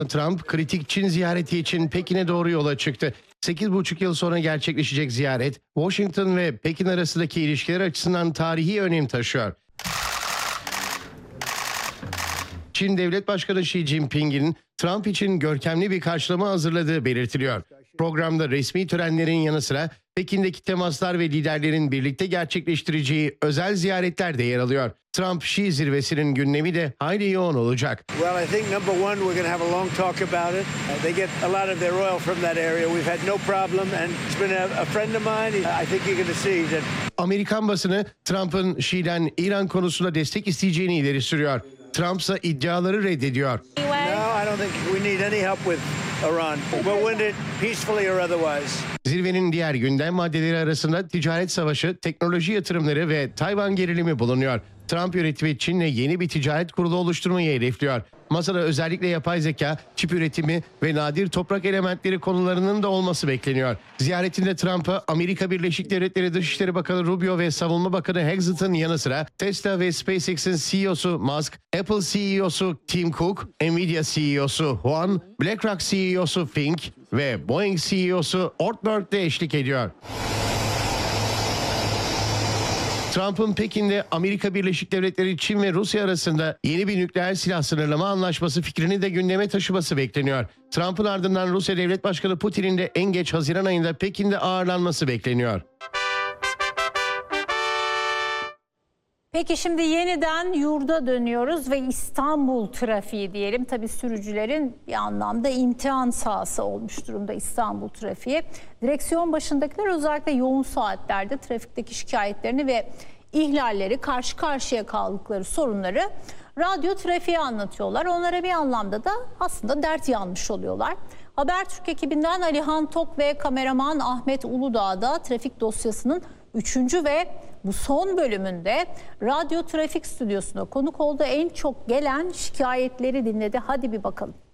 Trump kritik Çin ziyareti için Pekin'e doğru yola çıktı. 8,5 yıl sonra gerçekleşecek ziyaret, Washington ve Pekin arasındaki ilişkiler açısından tarihi önem taşıyor. Çin Devlet Başkanı Xi Jinping'in Trump için görkemli bir karşılama hazırladığı belirtiliyor. Programda resmi törenlerin yanı sıra Pekin'deki temaslar ve liderlerin birlikte gerçekleştireceği özel ziyaretler de yer alıyor. Trump-Xi zirvesinin gündemi de hayli yoğun olacak. Well, I think number one, we're going to have a long talk about it. They get a lot of their oil from that area. We've had no problem, and it's been a friend of mine. I think you're going to see that. Amerikan basını Trump'ın Xi'den İran konusunda destek isteyeceğini ileri sürüyor. Trump ise iddiaları reddediyor. No, I don't think we need any help with Iran. We'll win it peacefully or otherwise. Zirvenin diğer gündem maddeleri arasında ticaret savaşı, teknoloji yatırımları ve Tayvan gerilimi bulunuyor. Trump yönetimi Çin'le yeni bir ticaret kurulu oluşturmayı hedefliyor. Masada özellikle yapay zeka, çip üretimi ve nadir toprak elementleri konularının da olması bekleniyor. Ziyaretinde Trump'a Amerika Birleşik Devletleri Dışişleri Bakanı Rubio ve Savunma Bakanı Hagsett'ın yanı sıra Tesla ve SpaceX'in CEO'su Musk, Apple CEO'su Tim Cook, Nvidia CEO'su Huang, BlackRock CEO'su Fink ve Boeing CEO'su Ortberg de eşlik ediyor. Trump'ın Pekin'de Amerika Birleşik Devletleri, Çin ve Rusya arasında yeni bir nükleer silah sınırlama anlaşması fikrini de gündeme taşıması bekleniyor. Trump'ın ardından Rusya Devlet Başkanı Putin'in de en geç Haziran ayında Pekin'de ağırlanması bekleniyor. Peki şimdi yeniden yurda dönüyoruz ve İstanbul trafiği diyelim. Tabii sürücülerin bir anlamda imtihan sahası olmuş durumda İstanbul trafiği. Direksiyon başındakiler özellikle yoğun saatlerde trafikteki şikayetlerini ve ihlalleri, karşı karşıya kaldıkları sorunları radyo trafiğe anlatıyorlar. Onlara bir anlamda da aslında dert yanmış oluyorlar. Habertürk ekibinden Alihan Tok ve kameraman Ahmet Uludağ da trafik dosyasının 3. ve bu son bölümünde radyo trafik stüdyosuna konuk oldu. En çok gelen şikayetleri dinledi. Hadi bir bakalım.